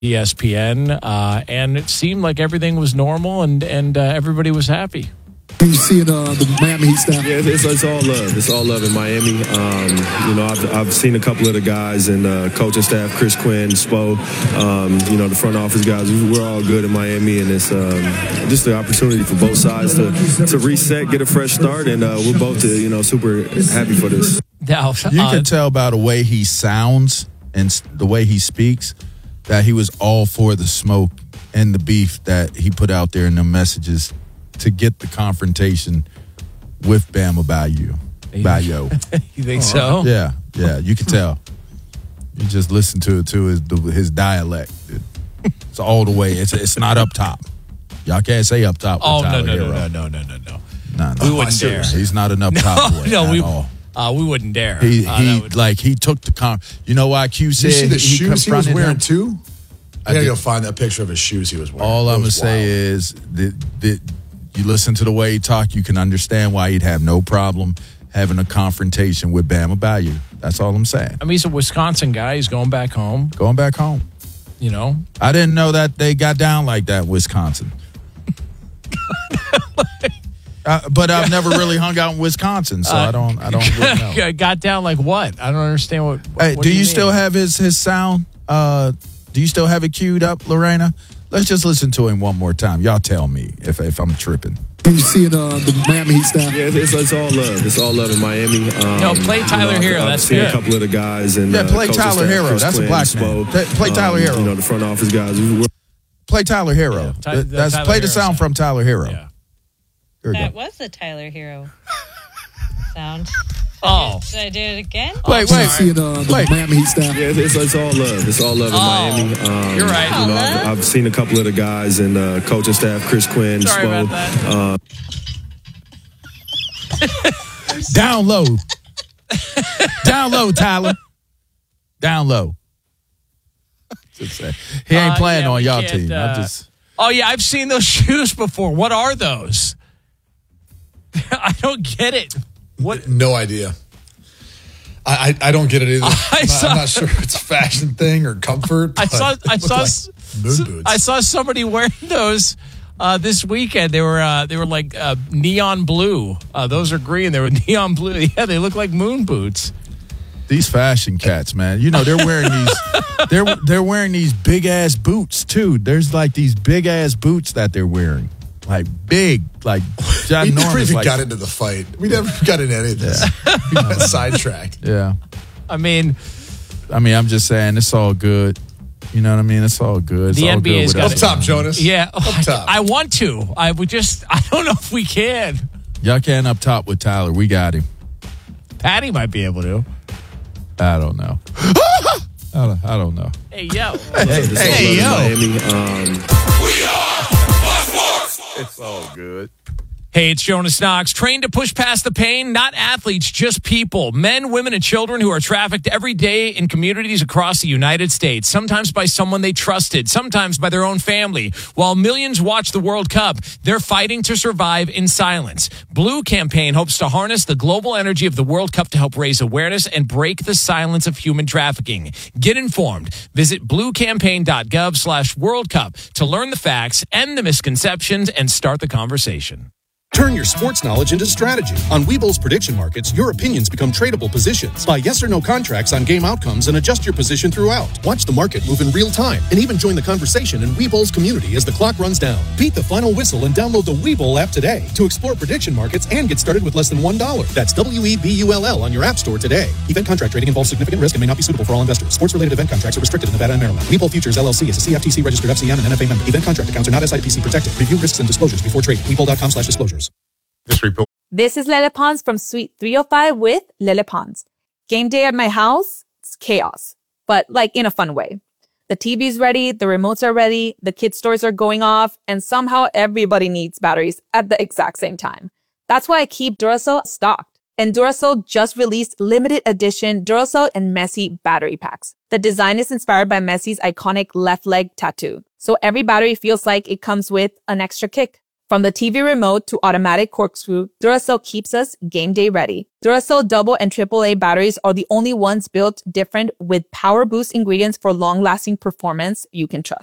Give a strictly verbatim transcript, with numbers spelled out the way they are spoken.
E S P N, uh, and it seemed like everything was normal and, and uh, everybody was happy. You see it, uh, the Miami Heat staff? Yeah, it's, it's all love. It's all love in Miami. Um, you know, I've, I've seen a couple of the guys and uh, coaching staff, Chris Quinn, Spo, um, you know, the front office guys. We're all good in Miami, and it's um, just the opportunity for both sides to, to reset, get a fresh start, and uh, we're both, uh, you know, super happy for this. Now, you uh, can tell by the way he sounds and the way he speaks that he was all for the smoke and the beef that he put out there in the messages to get the confrontation with Bama Bayou. Bayou. You think so? Yeah, yeah, you can tell. You just listen to it to his his dialect. It's all the way. It's it's not up top. Y'all can't say up top. With Oh, Tyler no, no, Hero. no, no, no, no, no. No, no. We wouldn't dare. He's not an up top boy no, at we, all. Uh, we wouldn't dare. He uh, he would, like he took the con. You know why Q said you see the he shoes he was confronted wearing him? too? I, I gotta did. go find that picture of his shoes he was wearing. All It I'm gonna was say wild. is that, that you listen to the way he talk, you can understand why he'd have no problem having a confrontation with Bama Bayou. That's all I'm saying. I mean, he's a Wisconsin guy. He's going back home. Going back home. You know, I didn't know that they got down like that in Wisconsin. uh, but I've never really hung out in Wisconsin, so uh, I don't. I don't really know. Got down like what? I don't understand what. what Hey, what do, do you, you still mean? have his his sound? Uh, do you still have it queued up, Lorena? Let's just listen to him one more time. Y'all tell me if if I'm tripping. You see it, uh, the Miami Heat staff? Yeah, it's, it's all love. It's all love in Miami. Um, No, play Tyler you know, Hero. I've, That's I've seen good. a couple of the guys and Yeah, uh, play coaching Tyler staff, Hero. Chris That's a Quinn, black Spo, man. Play Tyler um, Hero. You know, the front office guys. We're, Play Tyler Hero. Yeah, Ty- Th- That's Tyler play the Hero sound sound. from Tyler Hero. Yeah. Here we That go. was the Tyler Hero sound. Oh, Should I do it again? Wait, You wait. see it, uh, the Wait. Miami Heat staff? yeah, it's, it's all love. It's all love in Oh, Miami. Um, you're right. You know, All I've, love? I've seen a couple of the guys and uh, coaching staff, Chris Quinn, Sorry Spo. about that. Uh, Down low. Down low, Tyler. Down low. Just say. He ain't Uh, playing yeah, on we y'all can't, team. uh, I'm just. Oh yeah, I've seen those shoes before. What are those? I don't get it. What? No idea. I, I I don't get it either. I I'm, not, saw- I'm not sure if it's a fashion thing or comfort. I but saw. they I look saw. like s- moon s- boots. I saw somebody wearing those uh, this weekend. They were. Uh, they were like uh, neon blue. Uh, those are green. They were neon blue. Yeah, they look like moon boots. These fashion cats, man. You know, they're wearing these they're they're wearing these big ass boots too. There's like these big ass boots that they're wearing. Like big, like we never ginormous. even Like, got into the fight. We never got into any of this. We got sidetracked. yeah. I mean, I mean, I'm just saying it's all good. You know what I mean? It's all good. It's The all N B A's good got Up with it. us. top, Jonas. yeah. Oh, Up top. I, I want to. I would just. I don't know if we can. Y'all can't up top with Tyler. We got him. Patty might be able to. I don't know. I don't, I don't know. Hey yo. Hey, it's hey, all love yo. in Miami. Um, It's all good. Hey, it's Jonas Knox. Trained to push past the pain, not athletes, just people. Men, women, and children who are trafficked every day in communities across the United States, sometimes by someone they trusted, sometimes by their own family. While millions watch the World Cup, they're fighting to survive in silence. Blue Campaign hopes to harness the global energy of the World Cup to help raise awareness and break the silence of human trafficking. Get informed. Visit bluecampaign.gov slash World Cup to learn the facts, end the misconceptions, and start the conversation. Turn your sports knowledge into strategy. On Weeble's prediction markets, your opinions become tradable positions. Buy yes or no contracts on game outcomes and adjust your position throughout. Watch the market move in real time and even join the conversation in Weeble's community as the clock runs down. Beat the final whistle and download the Weeble app today to explore prediction markets and get started with less than one dollar. That's W E B U L L on your app store today. Event contract trading involves significant risk and may not be suitable for all investors. Sports-related event contracts are restricted in Nevada and Maryland. Weeble Futures L L C is a C F T C-registered F C M and N F A member. Event contract accounts are not S I P C protected. Review risks and disclosures before trading. Weeble.com slash disclosures. This report. This is Lele Pons from Suite three oh five with Lele Pons. Game day at my house, it's chaos, but like in a fun way. The T V's ready, the remotes are ready, the kids' stores are going off, and somehow everybody needs batteries at the exact same time. That's why I keep Duracell stocked. And Duracell just released limited edition Duracell and Messi battery packs. The design is inspired by Messi's iconic left leg tattoo, so every battery feels like it comes with an extra kick. From the T V remote to automatic corkscrew, Duracell keeps us game day ready. Duracell double and triple A batteries are the only ones built different with power boost ingredients for long-lasting performance you can trust.